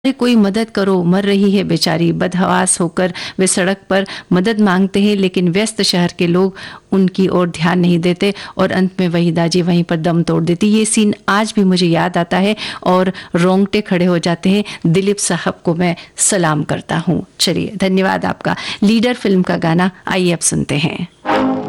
अरे कोई मदद करो, मर रही है बेचारी। बदहवास होकर वे सड़क पर मदद मांगते हैं, लेकिन व्यस्त शहर के लोग उनकी ओर ध्यान नहीं देते और अंत में वहीदा जी वहीं पर दम तोड़ देती। ये सीन आज भी मुझे याद आता है और रोंगटे खड़े हो जाते हैं। दिलीप साहब को मैं सलाम करता हूँ। चलिए, धन्यवाद आपका। लीडर फिल्म का गाना आइए अब सुनते हैं।